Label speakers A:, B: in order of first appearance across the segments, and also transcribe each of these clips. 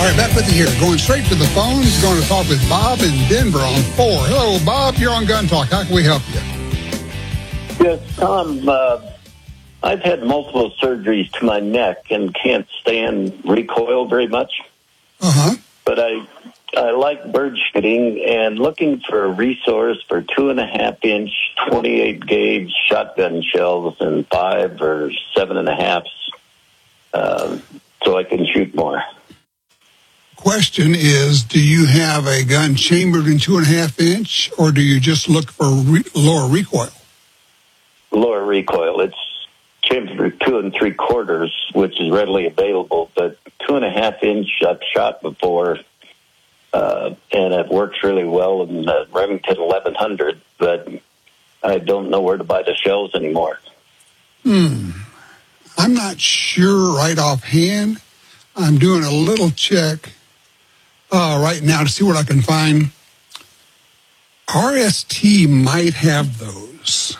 A: All right, back with you here. Going straight to the phones, going to talk with Bob in Denver on 4. Hello, Bob. You're on Gun Talk. How can we help you?
B: Yes, Tom. I've had multiple surgeries to my neck and can't stand recoil very much.
A: Uh-huh.
B: But I like bird shooting and looking for a resource for 2.5-inch 28-gauge shotgun shells and 5 or 7.5s, so I can shoot more.
A: Question is, do you have a gun chambered in 2.5-inch, or do you just look for lower recoil?
B: Lower recoil. It's chambered 2 3/4, which is readily available, but 2.5-inch I've shot before, and it works really well in the Remington 1100, but I don't know where to buy the shells anymore.
A: I'm not sure right offhand. I'm doing a little check right now to see what I can find. RST might have those.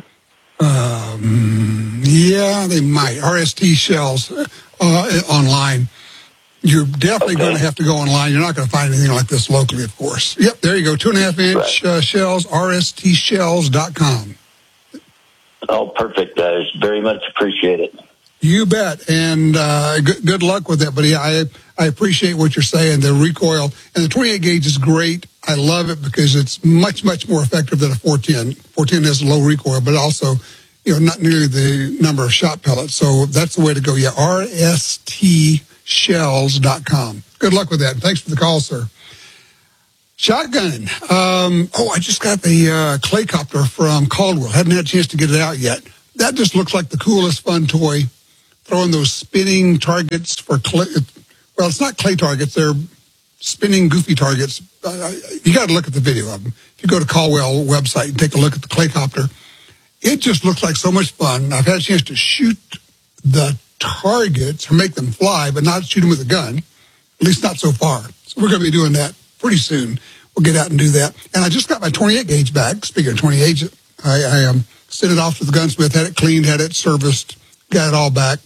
A: Yeah, they might. RST shells online. You're definitely going to have to go online. You're not going to find anything like this locally, of course. Yep, there you go. 2.5-inch shells, rstshells.com.
B: Oh, perfect, guys. Very much appreciate it.
A: You bet. And good luck with that. But yeah, I appreciate what you're saying. The recoil and the 28 gauge is great. I love it because it's much, much more effective than a 410. 410 has low recoil, but also, not nearly the number of shot pellets. So that's the way to go. Yeah, rstshells.com. Good luck with that. And thanks for the call, sir. Shotgunning. I just got the clay copter from Caldwell. Hadn't had a chance to get it out yet. That just looks like the coolest fun toy. Throwing those spinning targets for clay. Well, it's not clay targets. They're spinning goofy targets. You got to look at the video of them. If you go to Caldwell website and take a look at the clay copter, it just looks like so much fun. I've had a chance to shoot the targets or make them fly, but not shoot them with a gun, at least not so far. So we're going to be doing that pretty soon. We'll get out and do that. And I just got my 28 gauge back. Speaking of 28, I sent it off to the gunsmith, had it cleaned, had it serviced, got it all back.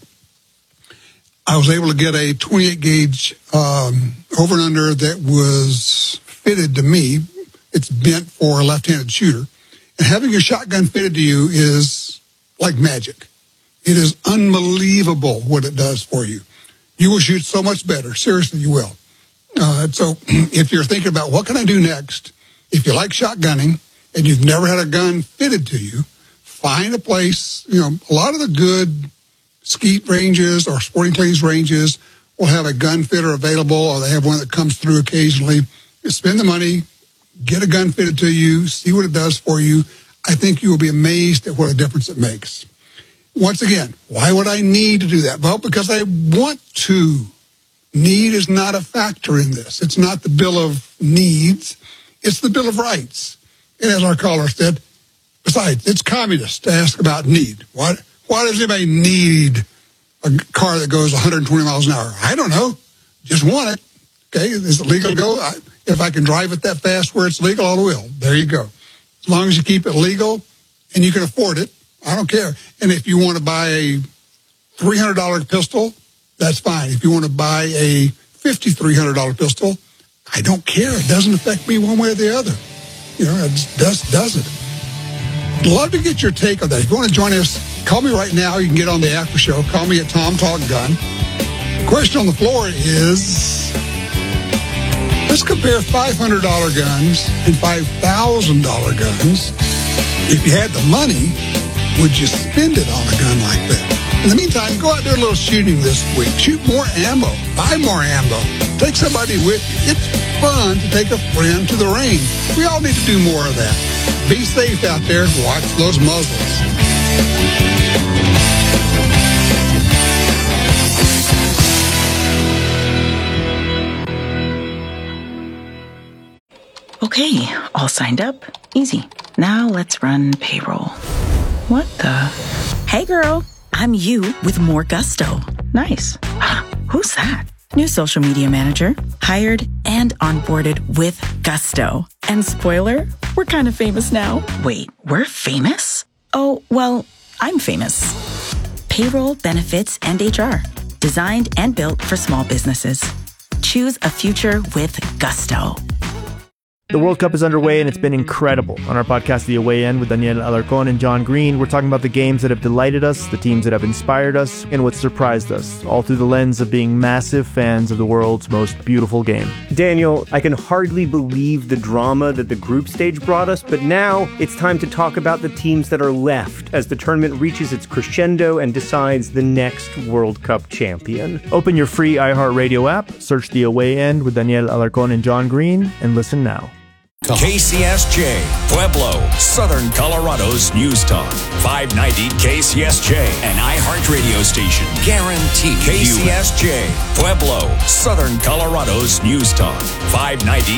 A: I was able to get a 28 gauge over and under that was fitted to me. It's bent for a left-handed shooter. And having your shotgun fitted to you is like magic. It is unbelievable what it does for you. You will shoot so much better. Seriously, you will. So if you're thinking about what can I do next, if you like shotgunning and you've never had a gun fitted to you, find a place. A lot of the good skeet ranges or sporting clays ranges will have a gun fitter available, or they have one that comes through occasionally. You spend the money, get a gun fitted to you, see what it does for you. I think you will be amazed at what a difference it makes. Once again, why would I need to do that? Well, because I want to. Need is not a factor in this. It's not the Bill of Needs. It's the Bill of Rights. And as our caller said, besides, it's communist to ask about need. Why does anybody need a car that goes 120 miles an hour? I don't know. Just want it. Okay, is it legal to go? If I can drive it that fast where it's legal, I will. There you go. As long as you keep it legal and you can afford it, I don't care. And if you want to buy a $300 pistol, that's fine. If you want to buy a $5,300 pistol, I don't care. It doesn't affect me one way or the other. It just doesn't. I'd love to get your take on that. If you want to join us, call me right now. You can get on the after show. Call me at Tom Talk Gun. The question on the floor is, let's compare $500 guns and $5,000 guns. If you had the money, would you spend it on a gun like that? In the meantime, go out and do a little shooting this week. Shoot more ammo. Buy more ammo. Take somebody with you. It's fun to take a friend to the range. We all need to do more of that. Be safe out there. Watch those muzzles.
C: Okay, all signed up. Easy. Now let's run payroll. What the? Hey, girl. I'm you with more gusto. Nice. Who's that? New social media manager. Hired and onboarded with gusto. And spoiler, we're kind of famous now. Wait, we're famous? Oh, well, I'm famous. Payroll, benefits, and HR. Designed and built for small businesses. Choose a future with Gusto.
D: The World Cup is underway and it's been incredible. On our podcast, The Away End, with Daniel Alarcón and John Green, we're talking about the games that have delighted us, the teams that have inspired us, and what surprised us, all through the lens of being massive fans of the world's most beautiful game.
E: Daniel, I can hardly believe the drama that the group stage brought us, but now it's time to talk about the teams that are left as the tournament reaches its crescendo and decides the next World Cup champion.
D: Open your free iHeartRadio app, search The Away End with Daniel Alarcón and John Green, and listen now.
F: KCSJ, Pueblo, Southern Colorado's News Talk. 590 KCSJ, an iHeart radio station. Guaranteed. KCSJ, Pueblo, Southern Colorado's News Talk. 590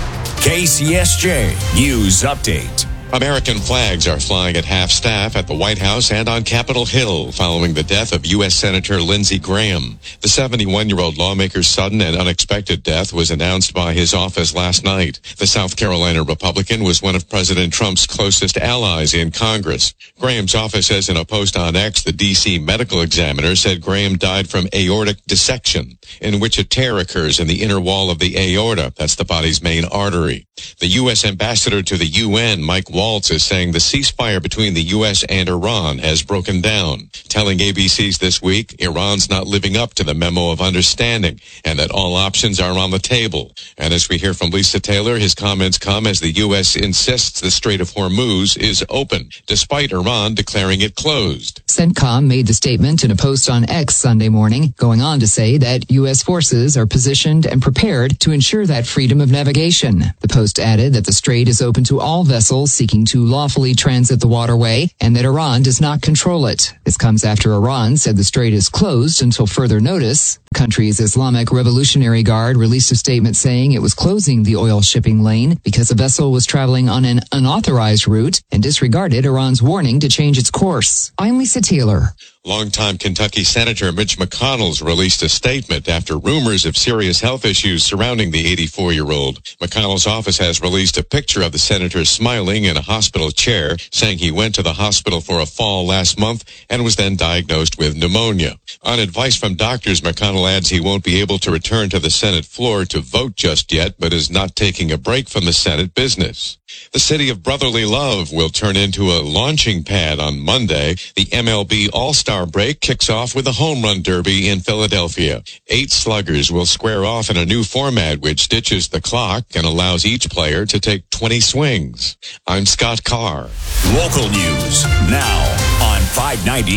F: KCSJ, News Update.
G: American flags are flying at half-staff at the White House and on Capitol Hill following the death of U.S. Senator Lindsey Graham. The 71-year-old lawmaker's sudden and unexpected death was announced by his office last night. The South Carolina Republican was one of President Trump's closest allies in Congress. Graham's office says in a post on X, the D.C. medical examiner said Graham died from aortic dissection, in which a tear occurs in the inner wall of the aorta. That's the body's main artery. The U.S. ambassador to the UN, Mike Waltz, is saying the ceasefire between the U.S. and Iran has broken down, telling ABC's This Week Iran's not living up to the memo of understanding and that all options are on the table. And as we hear from Lisa Taylor, his comments come as the U.S. insists the Strait of Hormuz is open, despite Iran declaring it closed.
H: CENTCOM made the statement in a post on X Sunday morning, going on to say that U.S. forces are positioned and prepared to ensure that freedom of navigation. The post added that the strait is open to all vessels seeking to lawfully transit the waterway and that Iran does not control it. This comes after Iran said the strait is closed until further notice. The country's Islamic Revolutionary Guard released a statement saying it was closing the oil shipping lane because the vessel was traveling on an unauthorized route and disregarded Iran's warning to change its course. I'm Lisa Taylor.
G: Longtime Kentucky Senator Mitch McConnell's released a statement after rumors of serious health issues surrounding the 84-year-old. McConnell's office has released a picture of the senator smiling in a hospital chair, saying he went to the hospital for a fall last month and was then diagnosed with pneumonia. On advice from doctors, McConnell adds he won't be able to return to the Senate floor to vote just yet, but is not taking a break from the Senate business. The city of brotherly love will turn into a launching pad on Monday. The MLB All-Star break kicks off with a home run derby in Philadelphia. 8 sluggers will square off in a new format which ditches the clock and allows each player to take 20 swings. I'm Scott Carr.
F: Local news now on 590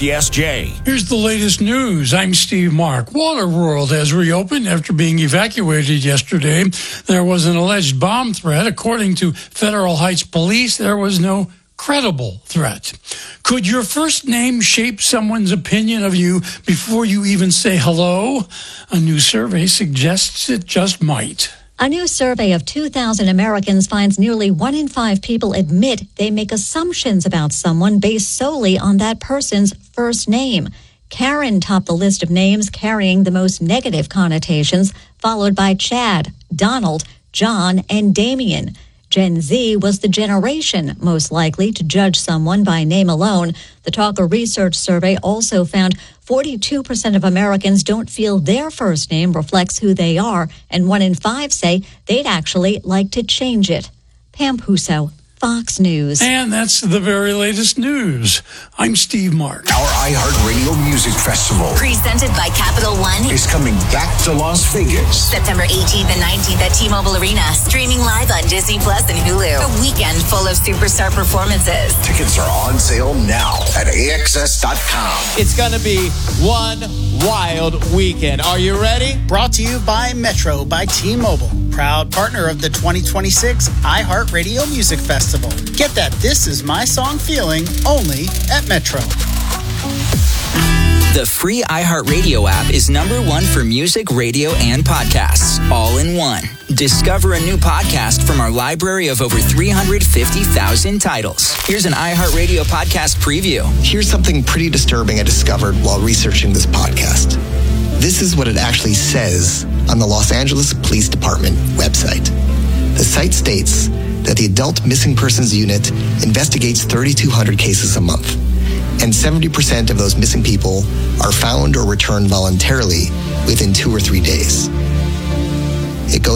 F: KCSJ.
I: Here's the latest news. I'm Steve Mark. Waterworld has reopened after being evacuated yesterday. There was an alleged bomb threat. According to Federal Heights Police, there was no credible threat. Could your first name shape someone's opinion of you before you even say hello? A new survey suggests it just might.
J: A new survey of 2,000 Americans finds nearly 1 in 5 people admit they make assumptions about someone based solely on that person's first name. Karen topped the list of names carrying the most negative connotations, followed by Chad, Donald, John, and Damien. Gen Z was the generation most likely to judge someone by name alone. The Talker Research Survey also found 42% of Americans don't feel their first name reflects who they are, and 1 in 5 say they'd actually like to change it. Pam Puso, Fox News.
I: And that's the very latest news. I'm Steve Mark.
F: Our iHeartRadio Music Festival,
K: presented by Capital One,
F: is coming back to Las Vegas.
K: September 18th and 19th at T-Mobile Arena. Streaming live on Disney Plus and Hulu. A weekend full of superstar performances.
F: Tickets are on sale now at AXS.com.
L: It's going to be one wild weekend. Are you ready?
M: Brought to you by Metro by T-Mobile. Proud partner of the 2026 iHeartRadio Music Festival. Get that This Is My Song feeling only at Metro.
N: The free iHeartRadio app is #1 for music, radio, and podcasts, all in one. Discover a new podcast from our library of over 350,000 titles. Here's an iHeartRadio podcast preview.
O: Here's something pretty disturbing I discovered while researching this podcast. This is what it actually says on the Los Angeles Police Department website. The site states that the Adult Missing Persons Unit investigates 3,200 cases a month, and 70% of those missing people are found or returned voluntarily within 2 or 3 days.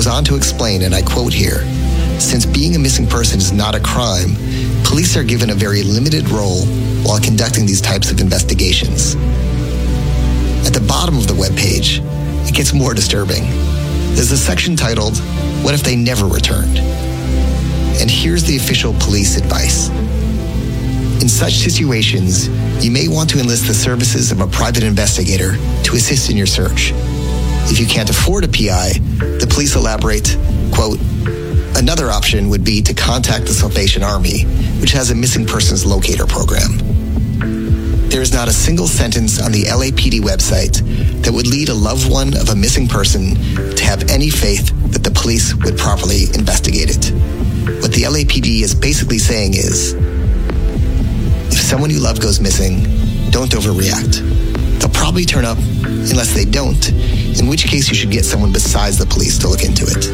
O: goes on to explain, and I quote here, "Since being a missing person is not a crime, police are given a very limited role while conducting these types of investigations." At the bottom of the webpage, it gets more disturbing. There's a section titled, "What if they never returned?" And here's the official police advice. In such situations, you may want to enlist the services of a private investigator to assist in your search. If you can't afford a PI, the police elaborate, quote, "Another option would be to contact the Salvation Army, which has a missing persons locator program." There is not a single sentence on the LAPD website that would lead a loved one of a missing person to have any faith that the police would properly investigate it. What the LAPD is basically saying is, if someone you love goes missing, don't overreact. They'll probably turn up unless they don't, in which case you should get someone besides the police to look into it.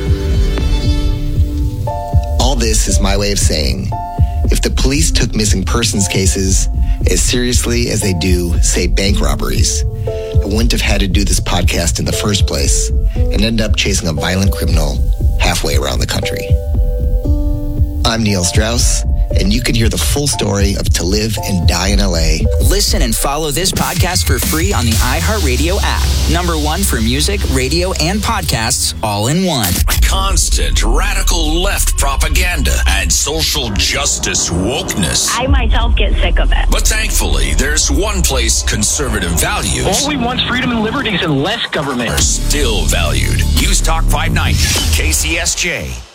O: All this is my way of saying, if the police took missing persons cases as seriously as they do, say, bank robberies, I wouldn't have had to do this podcast in the first place and end up chasing a violent criminal halfway around the country. I'm Neil Strauss, and you can hear the full story of To Live and Die in LA.
N: Listen and follow this podcast for free on the iHeartRadio app. #1 for music, radio, and podcasts all in one.
F: Constant radical left propaganda and social justice wokeness.
P: I myself get sick of it.
F: But thankfully, there's one place conservative values.
Q: All we want is freedom and liberties and less government.
F: Are still valued. News Talk 590, KCSJ.